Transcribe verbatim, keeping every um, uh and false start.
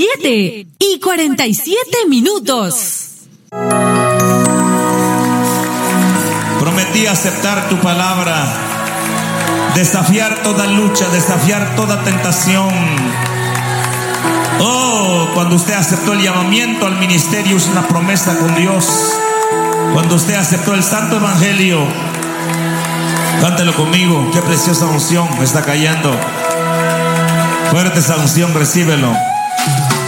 siete y cuarenta y siete minutos. Prometí aceptar tu palabra, desafiar toda lucha, desafiar toda tentación. Oh, cuando usted aceptó el llamamiento al ministerio, es una promesa con Dios. Cuando usted aceptó el santo evangelio, cántelo conmigo. Qué preciosa unción me está cayendo. Fuerte esa unción, recíbelo.